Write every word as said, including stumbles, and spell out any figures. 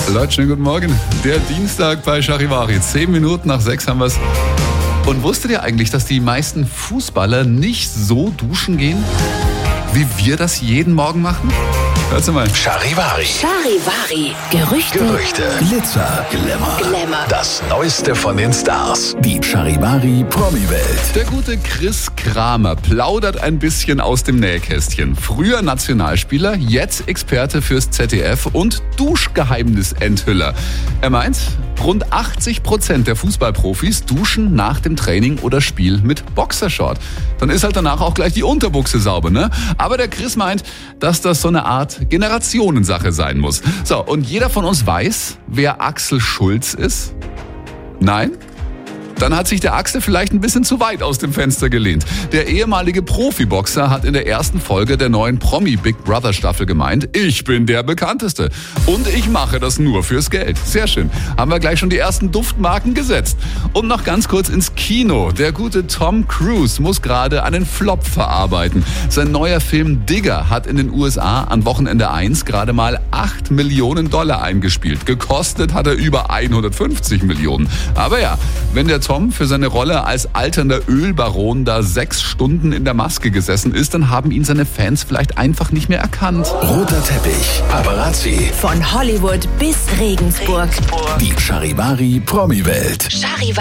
Leute, schönen guten Morgen. Der Dienstag bei Charivari. Zehn Minuten nach sechs haben wir es. Und wusstet ihr eigentlich, dass die meisten Fußballer nicht so duschen gehen, wie wir das jeden Morgen machen? Hört's mal. Charivari. Charivari. Gerüchte. Gerüchte. Glitzer, Glamour. Glamour. Das Neueste von den Stars. Die Charivari Promi-Welt. Der gute Chris Kramer plaudert ein bisschen aus dem Nähkästchen. Früher Nationalspieler, jetzt Experte fürs Z D F und Duschgeheimnisenthüller. Er meint, rund achtzig Prozent der Fußballprofis duschen nach dem Training oder Spiel mit Boxershort. Dann ist halt danach auch gleich die Unterbuchse sauber, ne? Aber der Chris meint, dass das so eine Art Generationensache sein muss. So, und jeder von uns weiß, wer Axel Schulz ist? Nein? Dann hat sich der Axel vielleicht ein bisschen zu weit aus dem Fenster gelehnt. Der ehemalige Profiboxer hat in der ersten Folge der neuen Promi Big Brother Staffel gemeint, ich bin der Bekannteste und ich mache das nur fürs Geld. Sehr schön. Haben wir gleich schon die ersten Duftmarken gesetzt. Und noch ganz kurz ins Kino. Der gute Tom Cruise muss gerade einen Flop verarbeiten. Sein neuer Film Digger hat in den U S A an Wochenende eins gerade mal acht Millionen Dollar eingespielt. Gekostet hat er über hundertfünfzig Millionen. Aber ja, wenn der Tom für seine Rolle als alternder Ölbaron da sechs Stunden in der Maske gesessen ist, dann haben ihn seine Fans vielleicht einfach nicht mehr erkannt. Roter Teppich, Paparazzi. Von Hollywood bis Regensburg. Die Charivari Promi-Welt. Charivari.